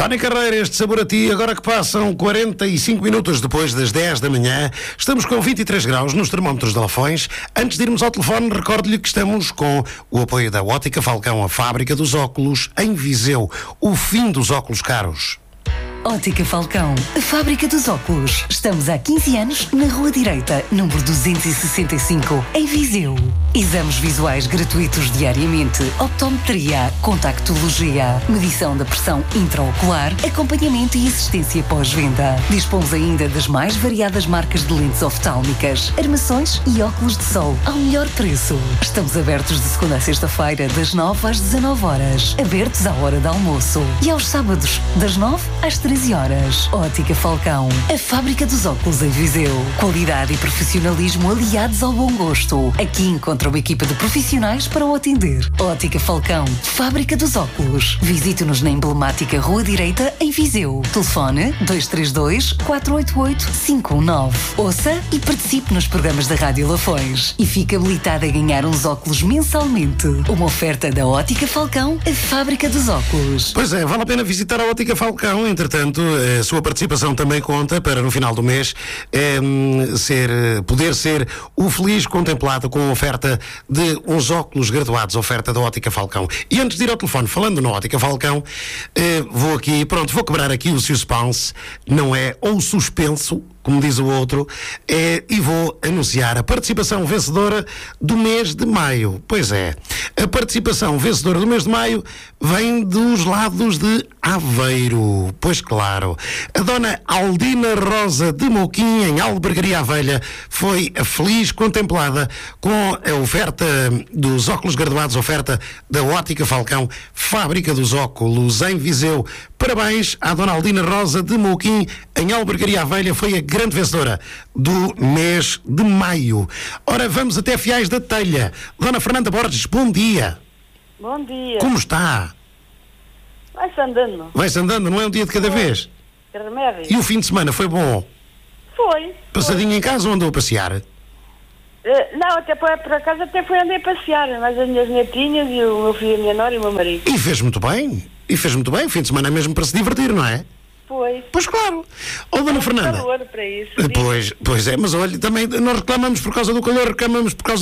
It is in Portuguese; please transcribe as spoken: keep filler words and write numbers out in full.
Tony Carreira, este sabor a ti, agora que passam quarenta e cinco minutos depois das dez da manhã, estamos com vinte e três graus nos termómetros de Lafões. Antes de irmos ao telefone, recordo-lhe que estamos com o apoio da Ótica Falcão, a fábrica dos óculos em Viseu, o fim dos óculos caros. Ótica Falcão, a fábrica dos óculos. Estamos há quinze anos na Rua Direita, número duzentos e sessenta e cinco, em Viseu. Exames visuais gratuitos diariamente, optometria, contactologia, medição da pressão intraocular, acompanhamento e assistência pós-venda. Dispomos ainda das mais variadas marcas de lentes oftálmicas, armações e óculos de sol ao melhor preço. Estamos abertos de segunda a sexta-feira, das nove às dezanove horas. Abertos à hora de almoço. E aos sábados, das nove às treze horas. Ótica Falcão, a fábrica dos óculos em Viseu. Qualidade e profissionalismo aliados ao bom gosto. Aqui encontra uma equipa de profissionais para o atender. Ótica Falcão, fábrica dos óculos. Visite-nos na emblemática Rua Direita, em Viseu. Telefone dois três dois, quatro oito oito, cinco um nove. Ouça e participe nos programas da Rádio Lafões. E fique habilitado a ganhar uns óculos mensalmente. Uma oferta da Ótica Falcão, a fábrica dos óculos. Pois é, vale a pena visitar a Ótica Falcão. Entretanto, a sua participação também conta para, no final do mês, é, ser, poder ser o feliz contemplado com a oferta de uns óculos graduados, oferta da Ótica Falcão. E antes de ir ao telefone, falando na Ótica Falcão, eh, vou aqui, pronto, vou quebrar aqui o suspense, não é, ou o suspenso, como diz o outro, é, e vou anunciar a participação vencedora do mês de maio. Pois é, a participação vencedora do mês de maio vem dos lados de Aveiro. Pois claro, a dona Aldina Rosa de Moquim, em Albergaria Avelha, foi a feliz contemplada com a oferta dos óculos graduados, oferta da Ótica Falcão, fábrica dos óculos em Viseu. Parabéns à dona Aldina Rosa de Moquim, em Albergaria Avelha, foi a grande vencedora do mês de maio. Ora, vamos até Fiais da Telha. Dona Fernanda Borges, bom dia. Bom dia. Como está? Vai-se andando. Vai-se andando, não é um dia de cada Foi. vez? Que remédio. E o fim de semana foi bom? Foi. Passadinho foi. em casa ou andou a passear? Uh, não, até por, por acaso até fui andei a passear, mas as minhas netinhas e o meu filho, a minha nora e o meu marido. E fez muito bem. E fez muito bem. O fim de semana é mesmo para se divertir, não é? Foi. Pois claro. Ó, dona Fernanda. Calor para isso. Pois, pois é, mas olha, também nós reclamamos por causa do calor, reclamamos por causa